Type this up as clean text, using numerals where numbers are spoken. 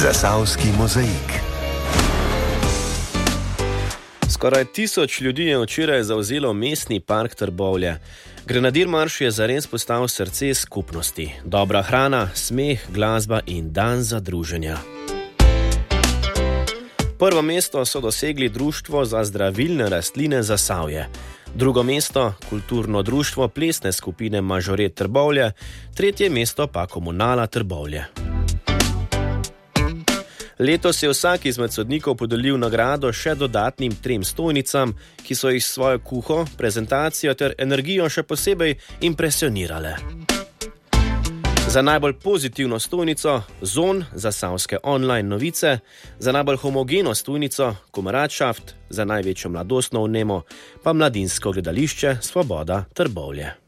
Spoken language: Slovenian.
Zasavski mozaik. Skoraj 1000 ljudi je včeraj zavzelo mestni park Trbovlje. Grenadir marš je zares postal srce skupnosti. Dobra hrana, smeh, glasba in dan za druženja. Prvo mesto so dosegli Društvo za zdravilne rastline Zasavje. Drugo mesto, kulturno društvo plesne skupine Mažoret Trbovlje, tretje mesto pa Komunala Trbovlje. Letos je vsak izmed sodnikov podelil nagrado še dodatnim 3 stojnicam, ki so jih s svojo kuho, prezentacijo ter energijo še posebej impresionirale. Za najbolj pozitivno stojnico Zon, zasavske online novice, za najbolj homogeno stojnico Komaradschaft, za največjo mladostno vnemo pa mladinsko gledališče Svoboda Trbovlje.